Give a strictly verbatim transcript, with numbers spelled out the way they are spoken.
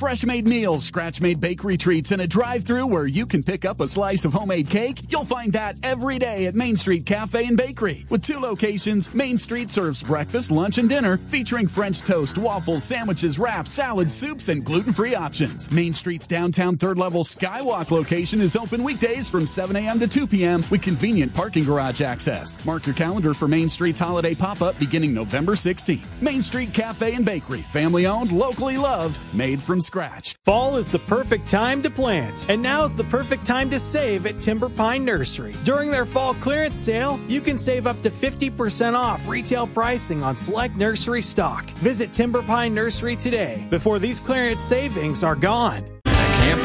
fresh-made meals, scratch-made bakery treats, and a drive-thru where you can pick up a slice of homemade cake? You'll find that every day at Main Street Cafe and Bakery. With two locations, Main Street serves breakfast, lunch, and dinner featuring French toast, waffles, sandwiches, wraps, salads, soups, and gluten-free options. Main Street's downtown third-level Skywalk location is open weekdays from seven a.m. to two p.m. with convenient parking garage access. Mark your calendar for Main Street's holiday pop-up beginning November sixteenth. Main Street Cafe and Bakery, family-owned, locally loved, made from scratch. Fall is the perfect time to plant, and now's the perfect time to save at Timber Pine Nursery. During their fall clearance sale, you can save up to fifty percent off retail pricing on select nursery stock. Visit Timber Pine Nursery today before these clearance savings are gone.